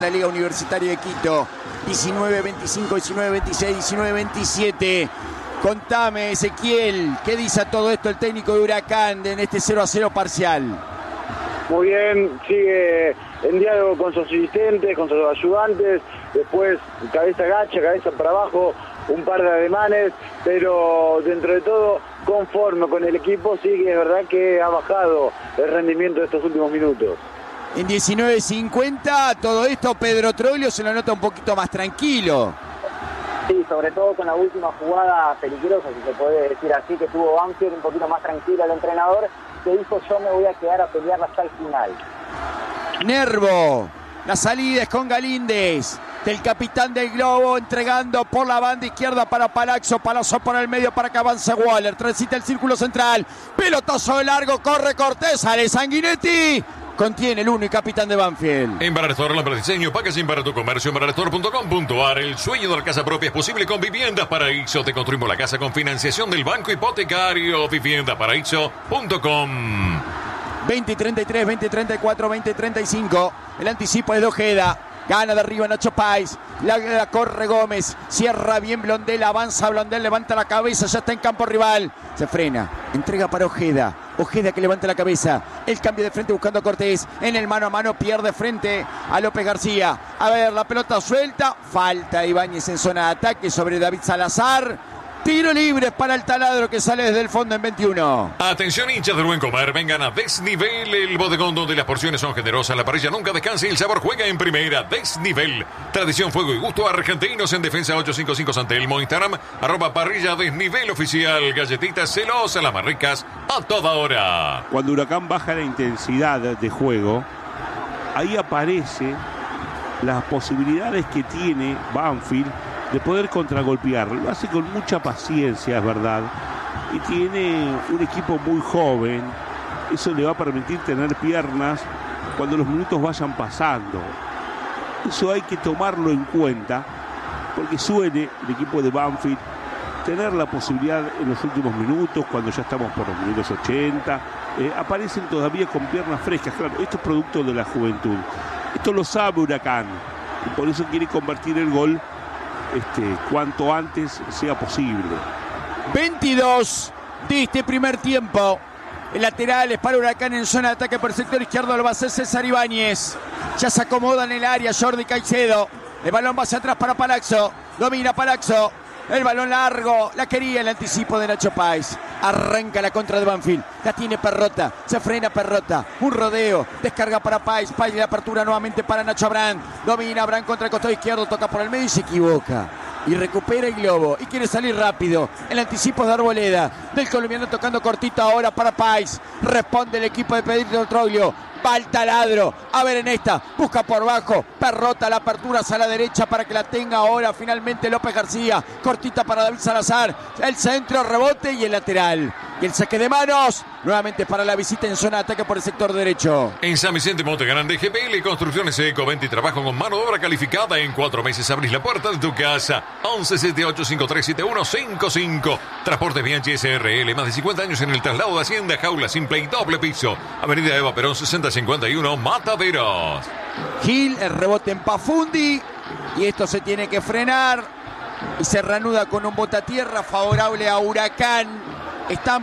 La Liga Universitaria de Quito, 19-25, 19-26, 19-27. Contame, Ezequiel, ¿qué dice a todo esto el técnico de Huracán en este 0-0 parcial? Muy bien, sigue en diálogo con sus asistentes, con sus ayudantes, después cabeza gacha, cabeza para abajo, un par de ademanes, pero dentro de todo conforme con el equipo. Sí que es verdad que ha bajado el rendimiento de estos últimos minutos. En 19.50, todo esto Pedro Troglio se lo nota un poquito más tranquilo. Sí, sobre todo con la última jugada peligrosa, si se puede decir así, que tuvo Banfield, un poquito más tranquilo el entrenador, que dijo: yo me voy a quedar a pelear hasta el final. Nervo, la salida es con Galíndez, del capitán del Globo, entregando por la banda izquierda para Palazzo, Palazzo por el medio para que avance Waller, transita el círculo central, pelotazo de largo, corre Cortés, sale Sanguinetti. Contiene el uno y capitán de Banfield. Embarastor, lámpara de diseño, packaging para tu comercio, embarastor.com.ar. El sueño de la casa propia es posible con Viviendas Paraíso. Te construimos la casa con financiación del Banco Hipotecario. Viviendaparaíso.com. 20-33, 20-34, 20-35. El anticipo es de Ojeda. Gana de arriba Nacho Páez. La corre Gómez. Cierra bien Blondel. Avanza Blondel. Levanta la cabeza. Ya está en campo rival. Se frena. Entrega para Ojeda. Ojeda que levanta la cabeza. El cambio de frente buscando a Cortés. En el mano a mano pierde frente a López García. A ver, la pelota suelta. Falta Ibáñez en zona de ataque sobre David Salazar. Tiro libre para el taladro que sale desde el fondo en 21. Atención, hinchas del buen comer, vengan a Desnivel, el bodegón donde las porciones son generosas, la parrilla nunca descansa y el sabor juega en primera. Desnivel, tradición, fuego y gusto argentinos. En Defensa 855 San Telmo, Instagram, @parrilla Desnivel oficial. Galletitas celosas, las más ricas a toda hora. Cuando Huracán baja la intensidad de juego, ahí aparece las posibilidades que tiene Banfield de poder contragolpear. Lo hace con mucha paciencia, es verdad, y tiene un equipo muy joven. Eso le va a permitir tener piernas cuando los minutos vayan pasando. Eso hay que tomarlo en cuenta, porque suele el equipo de Banfield tener la posibilidad en los últimos minutos, cuando ya estamos por los minutos 80, aparecen todavía con piernas frescas. Claro, esto es producto de la juventud. Esto lo sabe Huracán, y por eso quiere convertir el gol cuanto antes sea posible. 22 de este primer tiempo. El lateral es para Huracán en zona de ataque por el sector izquierdo. Lo va a hacer César Ibáñez. Ya se acomoda en el área Jordi Caicedo. El balón va hacia atrás para Palazzo. Domina Palazzo. El balón largo. La quería el anticipo de Nacho Páez. Arranca la contra de Banfield. La tiene Perrota. Se frena Perrota. Un rodeo. Descarga para Páez. Páez de apertura nuevamente para Nacho Abrán. Domina Abrán contra el costado izquierdo. Toca por el medio y se equivoca. Y recupera el globo. Y quiere salir rápido. El anticipo de Arboleda. Del colombiano tocando cortito ahora para Páez. Responde el equipo de Pedro Troglio. Va al taladro. A ver en esta. Busca por bajo. Perrota la apertura hacia la derecha para que la tenga ahora finalmente López García. Cortita para David Salazar. El centro, rebote y el lateral. Y el saque de manos. Nuevamente para la visita en zona de ataque por el sector derecho. En San Vicente Monte Grande, GPL Construcciones Eco20 y trabajo con mano de obra calificada. En 4 meses abrís la puerta de tu casa. 1178537155. Transportes Bianchi SRL. Más de 50 años en el traslado de Hacienda. Jaula simple y doble piso. Avenida Eva Perón 6051, Mataderos. Gil, el rebote en Pafundi. Y esto se tiene que frenar. Y se reanuda con un botatierra favorable a Huracán. Estamos